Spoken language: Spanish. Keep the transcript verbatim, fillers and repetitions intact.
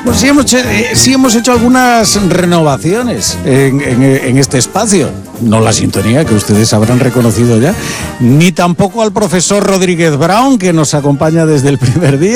Pues sí hemos, eh, sí hemos hecho algunas renovaciones en, en, en este espacio. No la sintonía, que ustedes habrán reconocido ya, ni tampoco al profesor Rodríguez Brown, que nos acompaña desde el primer día.